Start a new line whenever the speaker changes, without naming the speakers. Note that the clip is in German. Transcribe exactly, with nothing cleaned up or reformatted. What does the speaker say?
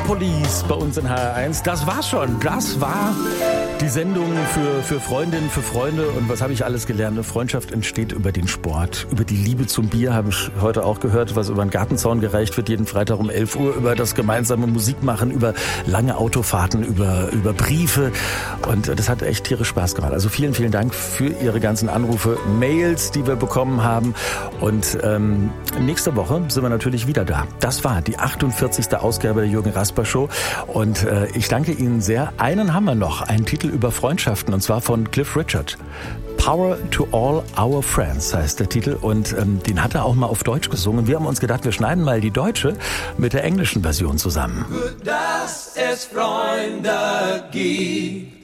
Police bei uns in H R eins. Das war's schon. Das war die Sendung für, für Freundinnen, für Freunde. Und was habe ich alles gelernt? Eine Freundschaft entsteht über den Sport. Über die Liebe zum Bier habe ich heute auch gehört, was über den Gartenzaun gereicht wird, jeden Freitag um elf Uhr. Über das gemeinsame Musikmachen, über lange Autofahrten, über, über Briefe. Und das hat echt tierisch Spaß gemacht. Also vielen, vielen Dank für Ihre ganzen Anrufe, Mails, die wir bekommen haben. Und ähm, nächste Woche sind wir natürlich wieder da. Das war die achtundvierzigste Ausgabe der Jürgen Rasper Show. Und äh, ich danke Ihnen sehr. Einen haben wir noch, einen Titel über Freundschaften, und zwar von Cliff Richard. Power to All Our Friends heißt der Titel, und ähm, den hat er auch mal auf Deutsch gesungen. Wir haben uns gedacht, wir schneiden mal die deutsche mit der englischen Version zusammen.
Gut, dass es Freunde gibt.